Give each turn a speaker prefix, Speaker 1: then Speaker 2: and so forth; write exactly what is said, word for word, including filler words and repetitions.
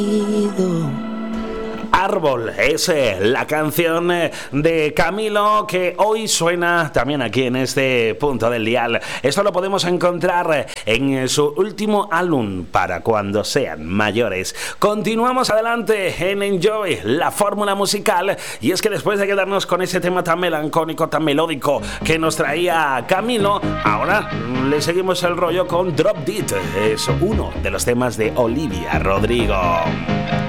Speaker 1: Árbol es eh, la canción eh, de Camilo que hoy suena también aquí en este punto del dial. Esto lo podemos encontrar eh, en eh, su último álbum, Para cuando sean mayores. Continuamos adelante en Enjoy, la fórmula musical, y es que después de quedarnos con ese tema tan melancólico, tan melódico que nos traía Camilo, ahora le seguimos el rollo con Drop Dead. Es uno de los temas de Olivia Rodrigo.